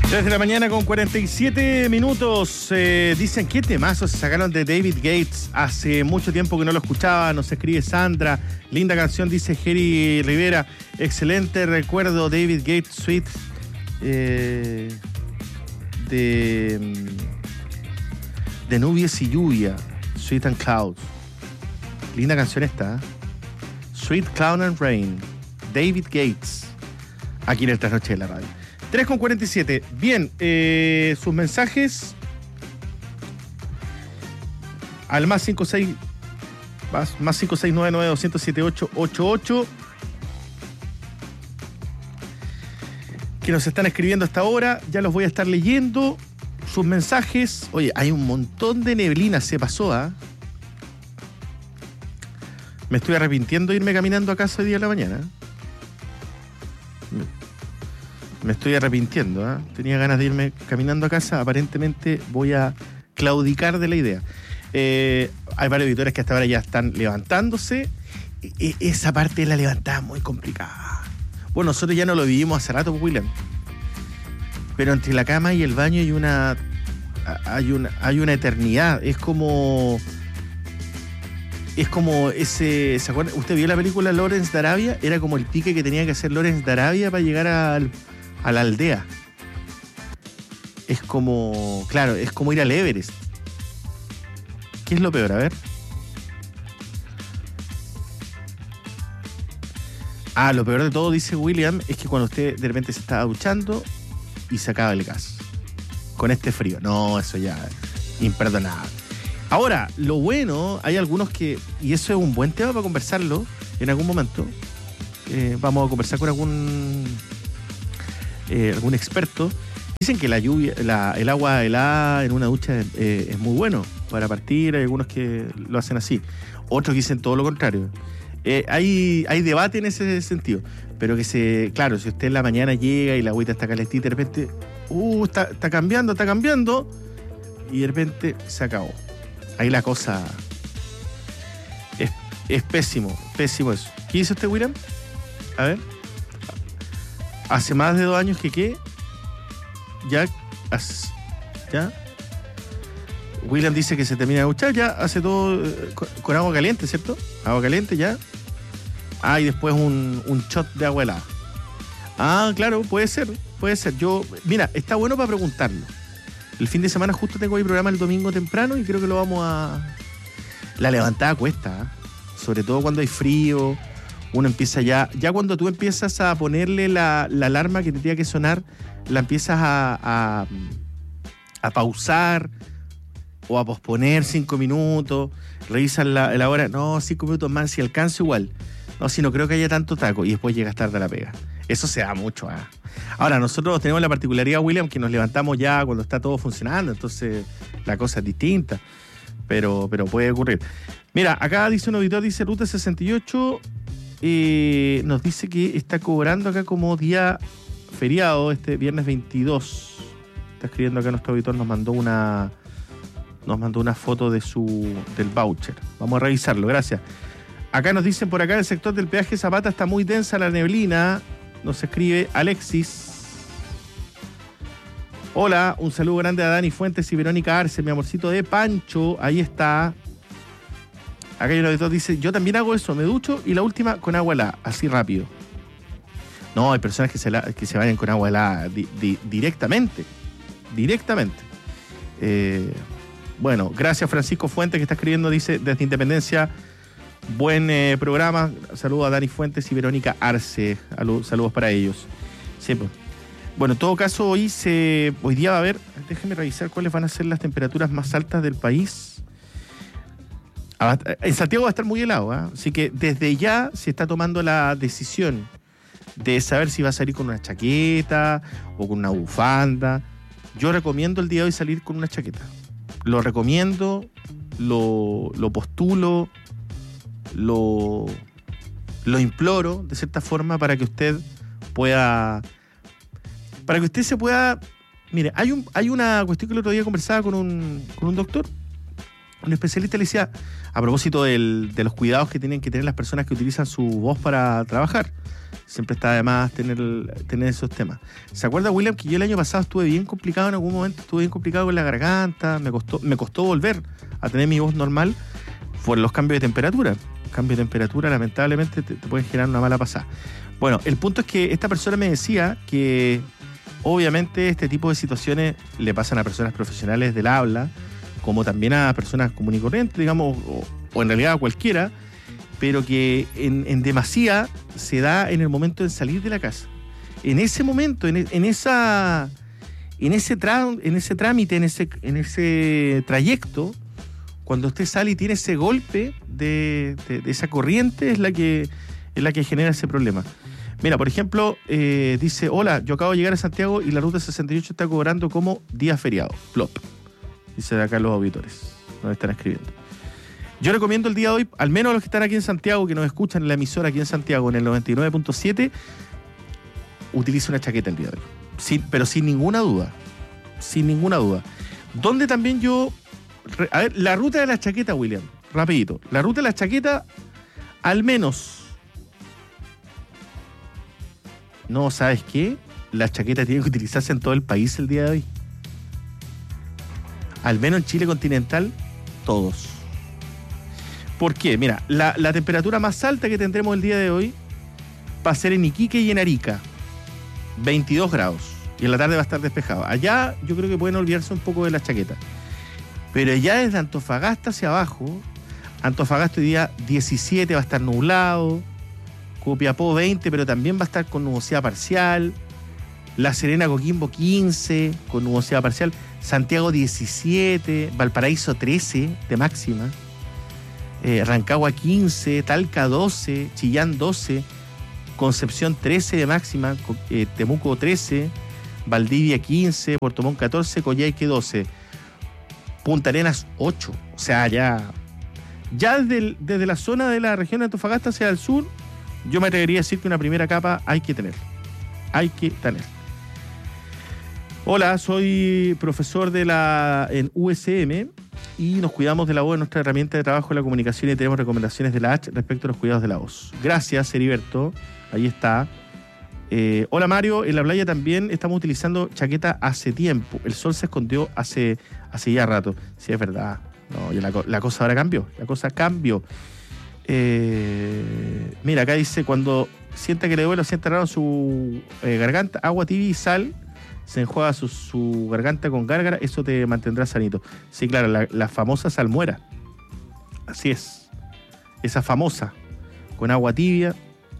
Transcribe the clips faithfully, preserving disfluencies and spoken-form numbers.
tres de la mañana con cuarenta y siete minutos. Eh, dicen, ¿qué temazos se sacaron de David Gates? Hace mucho tiempo que no lo escuchaba. Nos escribe Sandra. Linda canción, dice Jerry Rivera. Excelente recuerdo, David Gates, Sweet. Eh, de, de Nubes y Lluvia. Sweet and Clouds. Linda canción esta. ¿eh? Sweet Cloud and Rain. David Gates. Aquí en el Trasnoche de la Radio. tres con cuarenta y siete. Bien, eh, sus mensajes al más cinco seis más, más cinco seis nueve nueve dos cero siete ocho ocho ocho que nos están escribiendo hasta ahora. Ya los voy a estar leyendo. Sus mensajes. Oye, hay un montón de neblina. Se pasó, ¿ah? ¿eh? Me estoy arrepintiendo de irme caminando a casa hoy día de la mañana. Me estoy arrepintiendo, ¿eh? Tenía ganas de irme caminando a casa. Aparentemente voy a claudicar de la idea. Eh, hay varios editores que hasta ahora ya están levantándose. E- esa parte de la levantada es muy complicada. Bueno, nosotros ya no lo vivimos hace rato, William. Pero entre la cama y el baño hay una, hay una, hay una eternidad. Es como... Es como ese... ¿Se acuerdan? ¿Usted vio la película Lawrence de Arabia? Era como el pique que tenía que hacer Lawrence de Arabia para llegar al... a la aldea. Es como... Claro, es como ir al Everest. ¿Qué es lo peor? A ver. Ah, lo peor de todo, dice William, es que cuando usted de repente se está duchando y se acaba el gas. Con este frío. No, eso ya es imperdonable. Ahora, lo bueno, hay algunos que... Y eso es un buen tema para conversarlo en algún momento. Eh, vamos a conversar con algún... Eh, algún experto. Dicen que la lluvia, la, el agua helada en una ducha eh, es muy bueno para partir. Hay algunos que lo hacen así, otros que dicen todo lo contrario. Eh, hay, hay debate en ese sentido, pero que se, claro, si usted en la mañana llega y la agüita está calentita, de repente, uh, está, está cambiando, está cambiando, y de repente se acabó. Ahí la cosa es, es pésimo, pésimo eso. ¿Qué dice usted, William? A ver. Hace más de dos años que qué. Ya. Ya. William dice que se termina de duchar. Ya hace todo eh, con, con agua caliente, ¿cierto? Agua caliente ya. Ah, y después un, un shot de agua helada. Ah, claro, puede ser. Puede ser. Yo. Mira, está bueno para preguntarlo. El fin de semana justo tengo ahí programa el domingo temprano y creo que lo vamos a... La levantada cuesta, ¿eh? Sobre todo cuando hay frío. Uno empieza ya, ya cuando tú empiezas a ponerle la, la alarma que te tenía que sonar, la empiezas a, a, a pausar o a posponer cinco minutos, revisas la, la hora, no, cinco minutos más, si alcanzo igual. No, si no creo que haya tanto taco y después llegas tarde a la pega. Eso se da mucho. ¿eh? Ahora, nosotros tenemos la particularidad, William, que nos levantamos ya cuando está todo funcionando, entonces la cosa es distinta, pero, pero puede ocurrir. Mira, acá dice un auditor, dice Ruta sesenta y ocho... Eh, nos dice que está cobrando acá como día feriado este viernes veintidós. Está escribiendo acá nuestro auditor, nos mandó una nos mandó una foto de su del voucher. Vamos a revisarlo, gracias. Acá nos dicen por acá, el sector del peaje Zapata está muy densa la neblina. Nos escribe Alexis. Hola, un saludo grande a Dani Fuentes y Verónica Arce, mi amorcito de Pancho. Ahí está. Acá hay un auditor dice, yo también hago eso, me ducho y la última con agua helada, así rápido. No, hay personas que se, la, que se vayan con agua helada di, di, directamente, directamente. Eh, bueno, gracias Francisco Fuentes que está escribiendo, dice, desde Independencia, buen eh, programa, saludos a Dani Fuentes y Verónica Arce, saludos, saludos para ellos. Sí, pues. Bueno, en todo caso, hoy, se, hoy día va a haber, déjenme revisar cuáles van a ser las temperaturas más altas del país. En Santiago va a estar muy helado, ¿eh? Así que desde ya se está tomando la decisión de saber si va a salir con una chaqueta o con una bufanda. Yo recomiendo el día de hoy salir con una chaqueta. Lo recomiendo, lo, lo postulo, lo, lo imploro de cierta forma para que usted pueda... Para que usted se pueda... Mire, hay, un, hay una cuestión que el otro día conversaba con un, con un doctor. Un especialista le decía, a propósito del, de los cuidados que tienen que tener las personas que utilizan su voz para trabajar, Siempre está de más tener, tener esos temas. ¿Se acuerda, William, que yo el año pasado estuve bien complicado en algún momento? Estuve bien complicado con la garganta, me costó, me costó volver a tener mi voz normal por los cambios de temperatura. Cambios de temperatura, lamentablemente, te, te pueden generar una mala pasada. Bueno, el punto es que esta persona me decía que obviamente este tipo de situaciones le pasan a personas profesionales del habla, como también a personas comunes y corrientes, digamos, o, o en realidad a cualquiera, pero que en, en demasía se da en el momento de salir de la casa. En ese momento, en, en esa en ese tra, en ese trámite, en ese, en ese trayecto, cuando usted sale y tiene ese golpe de, de, de esa corriente, es la que es la que genera ese problema. Mira, por ejemplo, eh, dice, hola, yo acabo de llegar a Santiago y la ruta sesenta y ocho está cobrando como día feriado. Plop. Dice de acá los auditores, nos están escribiendo. Yo recomiendo el día de hoy, al menos a los que están aquí en Santiago, que nos escuchan en la emisora aquí en Santiago, en el noventa y nueve punto siete, utilice una chaqueta el día de hoy. Sin, pero sin ninguna duda. Sin ninguna duda. Donde también yo... A ver, la ruta de la chaqueta, William, rapidito. La ruta de la chaqueta, al menos... No, ¿sabes qué? La chaqueta tiene que utilizarse en todo el país el día de hoy. Al menos en Chile continental, todos. ¿Por qué? Mira, la, la temperatura más alta que tendremos el día de hoy va a ser en Iquique y en Arica, veintidós grados. Y en la tarde va a estar despejado. Allá yo creo que pueden olvidarse un poco de la chaqueta. Pero ya desde Antofagasta hacia abajo, Antofagasta hoy día diecisiete, va a estar nublado. Copiapó veinte, pero también va a estar con nubosidad parcial. La Serena, Coquimbo quince, con nubosidad parcial. Santiago diecisiete, Valparaíso trece de máxima. Eh, Rancagua quince, Talca doce, Chillán doce, Concepción trece de máxima, eh, Temuco trece, Valdivia quince, Puerto Montt catorce, Coyhaique doce, Punta Arenas ocho. O sea, ya, ya desde, el, desde la zona de la región de Antofagasta hacia el sur, yo me atrevería a decir que una primera capa hay que tener. Hay que tener. Hola, soy profesor de la en U S M y nos cuidamos de la voz en nuestra herramienta de trabajo en la comunicación y tenemos recomendaciones de la H respecto a los cuidados de la voz. Gracias, Heriberto. Ahí está. Eh, hola, Mario. En la playa también estamos utilizando chaqueta hace tiempo. El sol se escondió hace, hace ya rato. Sí, es verdad. No, ya la, la cosa ahora cambió. La cosa cambió. Eh, mira, acá dice, cuando sienta que le duele o sienta raro su eh, garganta, agua tibia y sal, se enjuaga su, su garganta con gárgara, eso te mantendrá sanito. Sí, claro, la, la famosa salmuera. Así es. Esa famosa, con agua tibia.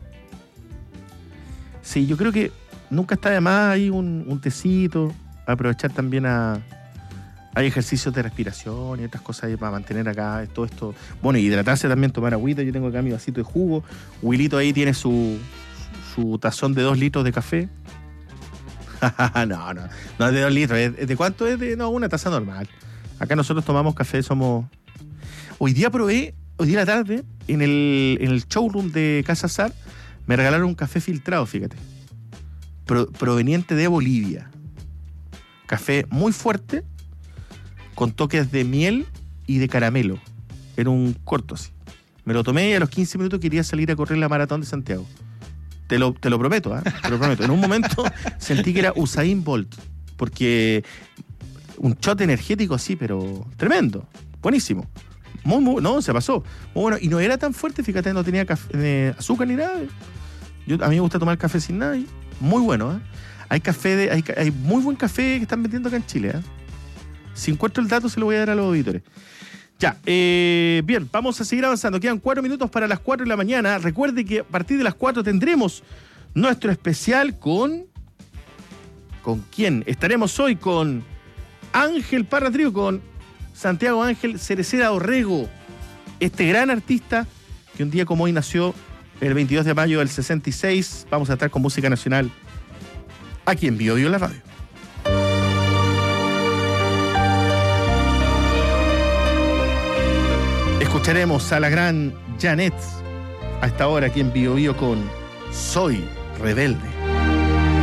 Sí, yo creo que nunca está de más ahí un, un tecito, aprovechar también a... Hay ejercicios de respiración y otras cosas ahí para mantener acá todo esto. Bueno, y hidratarse también, tomar agüita. Yo tengo acá mi vasito de jugo. Wilito ahí tiene su, su tazón de dos litros de café. no, no, no es de dos litros. ¿Es de cuánto es? De, no, una taza normal. Acá nosotros tomamos café, somos... Hoy día probé, hoy día a la tarde, en el, en el showroom de Casa Sar, me regalaron un café filtrado, fíjate. Pro, proveniente de Bolivia. Café muy fuerte, con toques de miel y de caramelo. Era un corto así. Me lo tomé y a los quince minutos quería salir a correr la maratón de Santiago. Te lo, te lo prometo, ¿eh? Te lo prometo. En un momento sentí que era Usain Bolt, porque un shot energético así, pero tremendo. Buenísimo. Muy, muy, no, se pasó. Muy bueno. Y no era tan fuerte, fíjate, no tenía café, eh, azúcar ni nada. Yo, a mí me gusta tomar café sin nada. Y muy bueno, ¿eh? Hay café, de, hay, hay muy buen café que están vendiendo acá en Chile, ¿eh? Si encuentro el dato, se lo voy a dar a los auditores. Ya, eh, bien, vamos a seguir avanzando. Quedan cuatro minutos para las cuatro de la mañana. Recuerde que a partir de las cuatro tendremos nuestro especial con... ¿Con quién? Estaremos hoy con Ángel Parra Trío, con Santiago Ángel Cereceda Orrego, este gran artista que un día como hoy nació el veintidós de mayo del sesenta y seis. Vamos a estar con música nacional aquí en Bio Bio la radio. Escucharemos a la gran Janet a esta hora aquí en Bio Bio con Soy Rebelde.